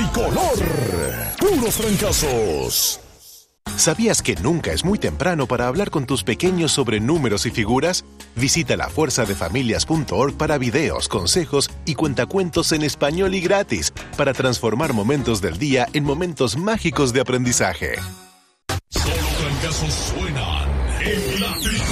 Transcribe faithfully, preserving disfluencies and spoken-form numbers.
tricolor. Puros trancazos. ¿Sabías que nunca es muy temprano para hablar con tus pequeños sobre números y figuras? Visita la fuerza de familias punto org para videos, consejos y cuentacuentos en español y gratis para transformar momentos del día en momentos mágicos de aprendizaje. Solo trancazos suenan en la tricolor.